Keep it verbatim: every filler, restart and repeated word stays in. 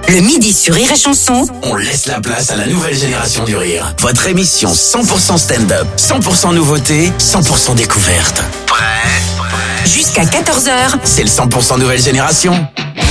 Le midi sur Rire et Chanson. On laisse la place à la nouvelle génération du rire. Votre émission cent pour cent stand-up, cent pour cent nouveauté, cent pour cent découverte. Prêt? Jusqu'à quatorze heures. C'est le cent pour cent nouvelle génération.